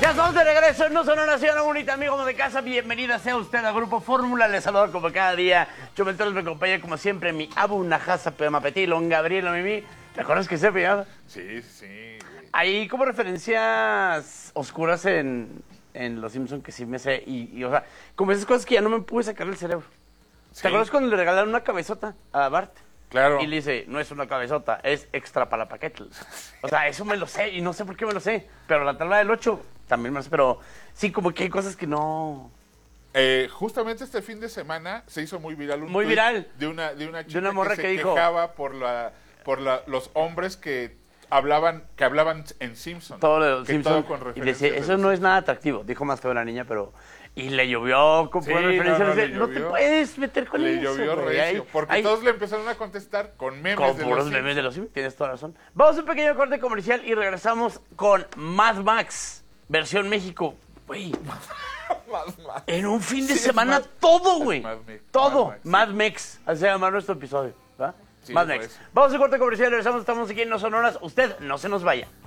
Ya estamos de regreso en No Sonora Nación, bonita amigo de casa. Bienvenida sea usted al Grupo Fórmula. Les saludo como cada día. Yo me acompaña como siempre mi Abu Najasa Pemapetilon, Gabriela Mimi. ¿Te acuerdas que se pillaba? Sí, sí. Hay como referencias oscuras en Los Simpsons que sí me sé. Y, o sea, como esas cosas que ya no me pude sacar del cerebro. Sí. ¿Te acuerdas cuando le regalaron una cabezota a Bart? Claro. Y le dice, no es una cabezota, es extra para paquetes. O sea, eso me lo sé y no sé por qué me lo sé. Pero la tabla del 8 también me lo sé. Pero sí, como que hay cosas que no... Justamente este fin de semana se hizo muy viral un Muy tuit viral. de una chica De una morra que que se dijo... quejaba por los hombres que hablaban en Simpson. Todo lo de que Simpson. todo con Y referencias decía, de eso los no es Simpson. nada atractivo. Dijo más feo la niña, pero... Y le llovió con Sí, referencias. le No te llovió. puedes meter con Le eso. llovió güey. recio, porque todos le empezaron a contestar con memes Con de puros los memes de Simpson. los Simpsons, tienes toda razón. Vamos a un pequeño corte comercial y regresamos con Mad Max, versión México. Güey, Más. en un fin de Sí, es semana Mad- todo, es güey. Mad Max, Todo. Mad Max, sí. Mad Max, así se llama nuestro episodio. ¿Va? Sí, Mad por Max. eso. Vamos a un corte comercial y regresamos. Estamos aquí en No Sonoras. Usted no se nos vaya.